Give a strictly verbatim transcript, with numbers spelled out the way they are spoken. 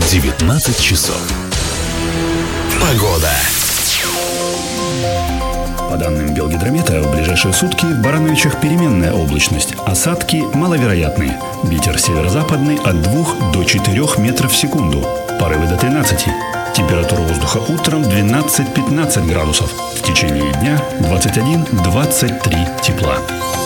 девятнадцать часов. Погода. По данным Белгидромета, в ближайшие сутки в Барановичах переменная облачность. Осадки маловероятные. Ветер северо-западный от двух до четырёх метров в секунду. Порывы до тринадцати. Температура воздуха утром двенадцать-пятнадцать градусов. В течение дня двадцать один - двадцать три тепла.